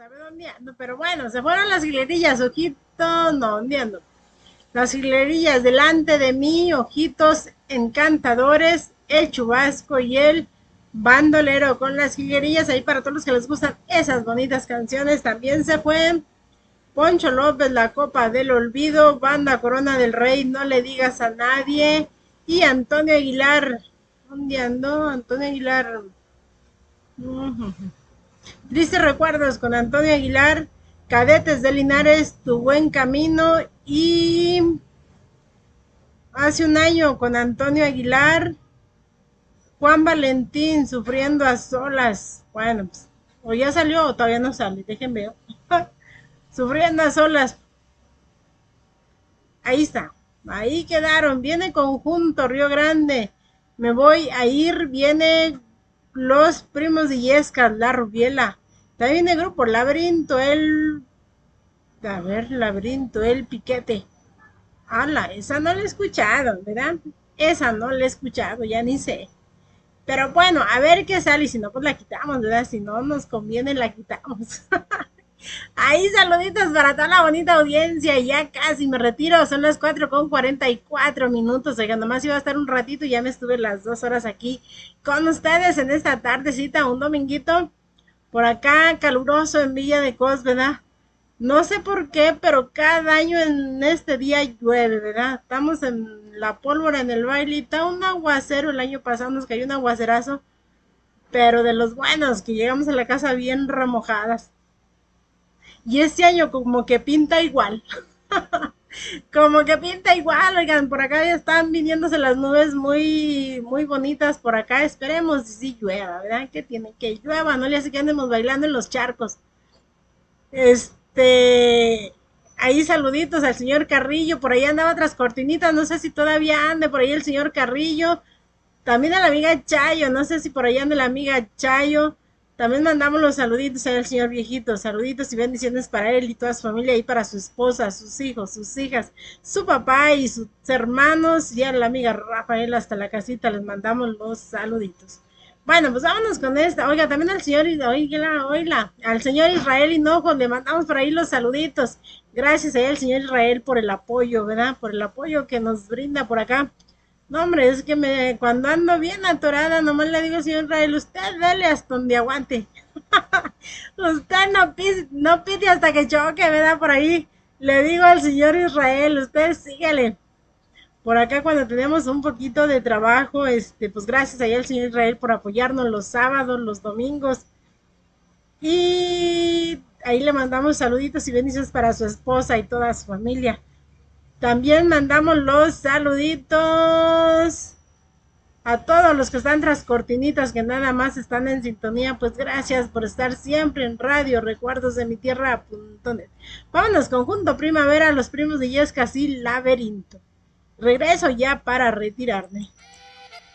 sabe dónde ando, pero bueno, se fueron las hilerillas, ojito, no, ¿dónde ando? Las hilerillas delante de mí, ojitos encantadores, el chubasco y el bandolero con las jilguerillas ahí para todos los que les gustan esas bonitas canciones. También se fue Poncho López, La Copa del Olvido, Banda Corona del Rey, No le digas a nadie, y Antonio Aguilar. ¿Dónde andó Antonio Aguilar? Tristes recuerdos con Antonio Aguilar, Cadetes de Linares, Tu Buen Camino, y hace un año con Antonio Aguilar, Juan Valentín, Sufriendo a Solas. Bueno, pues, o ya salió o todavía no sale, déjenme ver. Sufriendo a Solas, ahí está, ahí quedaron. Viene Conjunto Río Grande, Me Voy a Ir, viene Los Primos de Yescas, La Rubiela. También viene el grupo Laberinto, Laberinto, el Piquete. Ala, esa no la he escuchado, ¿verdad? Esa no la he escuchado, ya ni sé. Pero bueno, a ver qué sale, y si no, pues la quitamos, ¿verdad? Si no nos conviene, la quitamos. Ahí saluditos para toda la bonita audiencia, ya casi me retiro, son las 4:44, oigan, nomás iba a estar un ratito y ya me estuve las 2 horas aquí con ustedes en esta tardecita, un dominguito, por acá caluroso en Villa de Cos, ¿verdad? No sé por qué, pero cada año en este día llueve, ¿verdad? Estamos en la pólvora en el baile, está un aguacero, el año pasado nos cayó un aguacerazo, pero de los buenos, que llegamos a la casa bien remojadas. Y este año como que pinta igual. Como que pinta igual, oigan, por acá ya están viniéndose las nubes muy, muy bonitas por acá. Esperemos si sí llueva, ¿verdad? Que tiene que llueva, no le hace que andemos bailando en los charcos. Este, ahí saluditos al señor Carrillo, por ahí andaba otras cortinitas, no sé si todavía ande por ahí el señor Carrillo. También a la amiga Chayo, no sé si por allá anda la amiga Chayo. También mandamos los saluditos al señor viejito, saluditos y bendiciones para él y toda su familia, y para su esposa, sus hijos, sus hijas, su papá y sus hermanos, y a la amiga Rafael hasta la casita les mandamos los saluditos. Bueno, pues vámonos con esta. Oiga, también al señor, oiga, al señor Israel Hinojo le mandamos por ahí los saluditos. Gracias a él, señor Israel, por el apoyo, ¿verdad? Por el apoyo que nos brinda por acá. No, hombre, es que cuando ando bien atorada, nomás le digo, señor Israel, usted dale hasta donde aguante. Usted no pide hasta que choque, ¿verdad? Por ahí le digo al señor Israel, usted síguele. Por acá cuando tenemos un poquito de trabajo, pues gracias ahí al señor Israel por apoyarnos los sábados, los domingos. Y ahí le mandamos saluditos y bendiciones para su esposa y toda su familia. También mandamos los saluditos a todos los que están tras cortinitas, que nada más están en sintonía. Pues gracias por estar siempre en Radio Recuerdos de mi Tierra.net. Vámonos, Conjunto Primavera, Los Primos de Yescas y Laberinto. Regreso ya para retirarme.